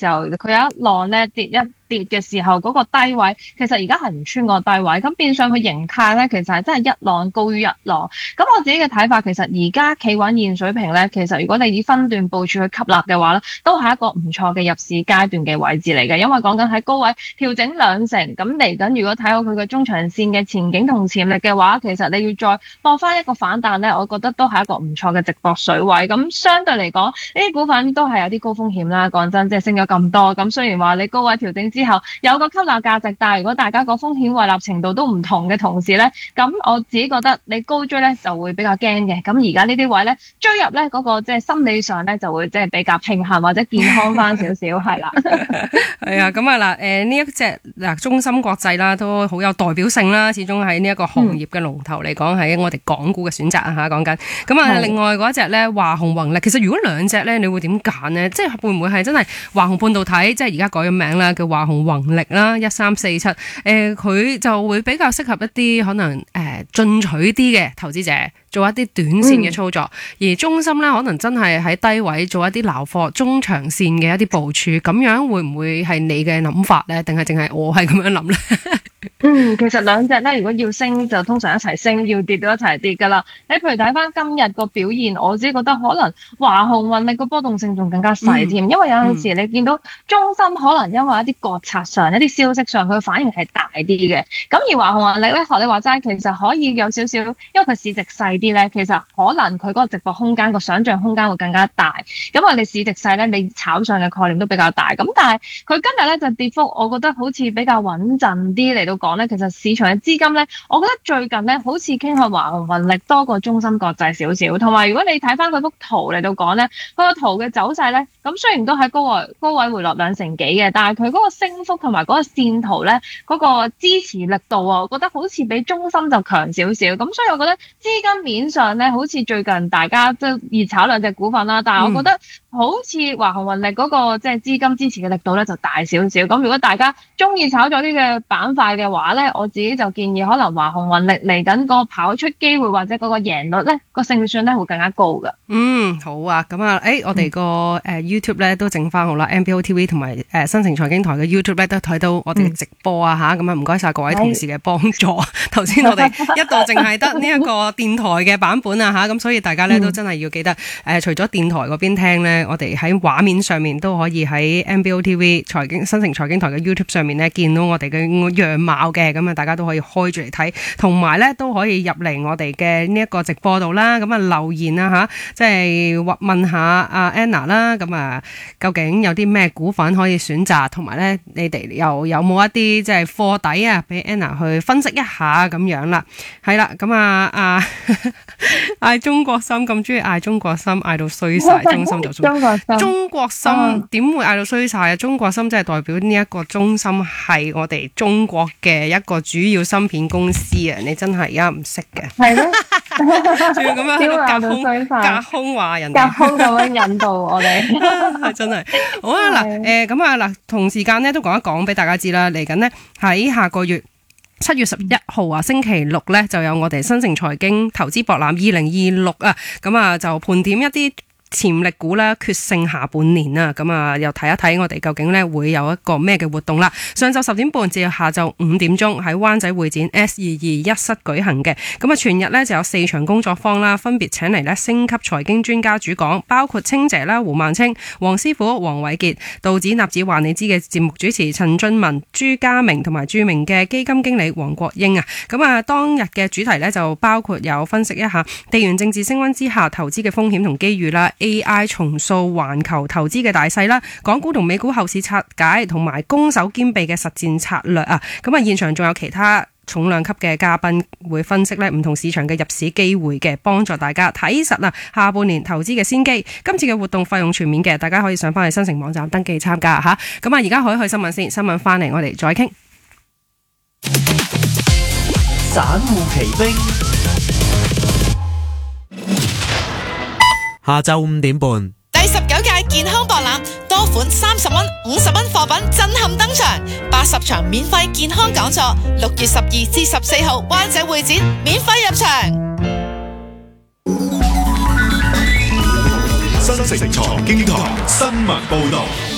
時候，佢有一浪咧跌嘅時候，嗰個低位其實而家係唔穿個低位，咁變相佢形態咧，其實係真係一浪高於一浪。咁我自己嘅睇法，其實而家企穩現水平咧，其實如果你以分段部署去吸納嘅話咧，都係一個唔錯嘅入市階段嘅位置嚟嘅。因為講緊喺高位調整兩成，咁嚟緊如果睇好佢嘅中長線嘅前景同潛力嘅話，其實你要再搏翻一個反彈咧，我覺得都係一個唔錯嘅直博水位。咁相對嚟講，呢啲股份都係有啲高風險啦。講真，即係升咗咁多，咁雖然話你高位調整之後有個吸納價值，但係如果大家個風險胃納程度都唔同嘅同時咧，咁我自己覺得你高追咧就會比較驚嘅。咁而家呢啲位咧追入咧嗰個即係心理上咧就會即係比較平衡或者健康翻少少，係啦。 係啊，咁啊嗱，呢一隻嗱中芯國際啦，都好有代表性啦，始終喺呢一個行業嘅龍頭嚟講，喺我哋港股嘅選擇啊嚇講緊。咁啊，另外嗰一隻咧華虹宏力，其實如果兩隻咧，你會點揀呢？即係會唔會係真係華虹半導體，即係而家改咗名啦，叫華虹宏力啦，1347，佢就會比較適合一啲可能進取啲嘅投資者做一啲短線嘅操作，而中芯咧可能真係喺低位做一啲撈貨中長線嘅一啲部署，咁樣會唔會係你嘅諗法咧？定係淨係我係咁樣諗咧？ 其實兩隻咧，如果要升就通常一齊升，要跌都一齊跌噶啦。你譬如睇翻今日個表現，我自己覺得可能華虹宏力個波動性仲更加細添，因為有陣時你見到中芯可能因為一啲國策上、一啲消息上，佢反應係大啲嘅。咁而華虹宏力咧，學你話齋，其實可以有少少，因為佢市值細啲咧，其實可能佢嗰個直播空間、個想像空間會更加大。咁我哋市值細咧，你炒上嘅概念都比較大。咁但係佢今日咧就跌幅，我覺得好似比較穩陣啲嚟到講咧，其實市場嘅資金咧，我覺得最近咧好似傾向華虹宏力多過中芯國際少少，同埋如果你睇翻佢幅圖嚟到講咧，佢個圖嘅走勢咧，咁雖然都喺高位回落2成幾嘅，但係佢嗰個升幅同埋嗰個線圖咧，嗰個支持力度啊，我覺得好似比中芯就強少少，咁所以我覺得資金面上咧，好似最近大家都熱炒兩隻股份啦，但係我覺得好似華虹宏力嗰個即係資金支持嘅力度咧就大少少，咁如果大家中意炒咗呢個板塊嘅話咧，我自己就建議可能華虹宏力嚟緊個跑出機會或者嗰個贏率咧，個勝算咧會更加高噶。 好啊，咁啊，我哋個YouTube 咧都整翻好啦，MBO TV 同埋新城財經台嘅 YouTube 咧都睇到我哋嘅直播啊吓，咁啊唔該晒各位同事嘅幫助。頭先我哋一度淨係得呢一個電台嘅版本啊吓，咁所以大家咧都真係要記得除咗電台嗰邊聽咧，我哋喺畫面上面都可以喺 MBO TV 新城財經台嘅 YouTube 上面咧見到我哋嘅樣貌嘅，咁啊大家都可以開住嚟睇，同埋咧都可以入嚟我哋嘅呢一個直播度啦，咁啊留言啊吓，即係問下阿 Anna 啦，咁啊究竟有啲咩股份可以選擇，同埋咧你哋又有冇一啲即係貨底啊，俾 Anna 去分析一下咁樣啦。係啦，咁啊嗌中國芯咁中意嗌中國芯，嗌到衰晒，中芯就中國芯點會嗌到衰晒啊？中國芯即係代表呢一個中芯係我哋中國嘅一個主要芯片公司啊！你真係而家唔識嘅， 係咩？ 仲要咁樣隔空話人哋， 隔空咁樣引導我哋， 係真係好啊！嗱，咁啊嗱，同時間咧都講一講俾大家知啦，嚟緊呢，喺下個月7月11號啊，星期六咧就有我哋新城財經投資博覽2026啊，咁啊就盤點一啲潛力股啦，決勝下半年啊，咁啊又睇一睇我哋究竟咧會有一個咩嘅活動啦。上晝10點半至下晝5點鐘喺灣仔會展 S221 室舉行嘅，咁啊全日咧就有4場工作坊啦，分別請嚟咧星級財經專家主講，包括清姐啦、胡孟青、黃師傅、黃偉傑、道指納指話你知嘅節目主持陳俊文、朱家明同埋著名嘅基金經理黃國英啊，咁啊當日嘅主題咧就包括有分析一下地緣政治升溫之下投資嘅風險同機遇啦。AI 重塑環球投資嘅大勢啦，港股同美股後市拆解同埋攻守兼備嘅實戰策略啊！咁啊，現場仲有其他重量級嘅嘉賓會分析咧唔同市場嘅入市機會嘅，幫助大家睇實啊下半年投資嘅先機。今次嘅活動費用全面嘅，大家可以上翻去新城網站登記參加吓。咁啊，而家可以去新聞先，新聞翻嚟我哋再傾。 散戶奇兵。下晝5點半， 第19屆健康博覽，多款30蚊、50蚊貨品震撼登場，80場免費健康講座，6月12至14號灣仔會展免費入場。 新城財經台新聞報道。